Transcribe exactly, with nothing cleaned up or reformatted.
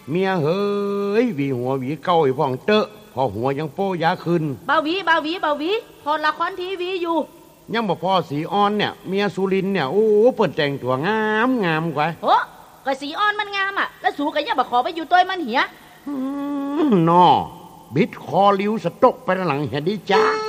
เมียเฮ้ยวีหัววีเก้าไอ้พ่องเตอะพอหัวยังโป้ยาขึ้นบ่าววีบ่าววีบ่าววีพอละครทีวีอยู่ยังบ่พ่อสีอ่อนเนี่ยเมียสุรินเนี่ยโอ้เปิดแต่งตัวงามงามกว่าโอ้ก็สีอ่อนมันงามอ่ะแล้วสูก็ยังบ่ขอไปอยู่ตัวมันเหียนอบิดคอลิ้วสะตกไปหลังเห็นดิจ้า